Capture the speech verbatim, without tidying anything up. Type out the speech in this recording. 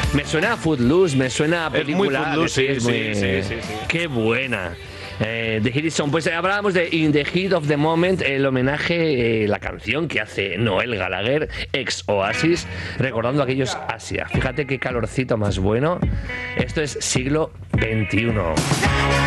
Me suena a Footloose, me suena a película. Es muy Footloose, de- sí, muy- sí, sí, sí, sí. Qué buena. Eh, The Heat is On. Pues eh, hablábamos de In the Heat of the Moment, el homenaje, eh, la canción que hace Noel Gallagher, ex Oasis, recordando aquellos Asia. Fíjate qué calorcito más bueno. Esto es siglo veintiuno.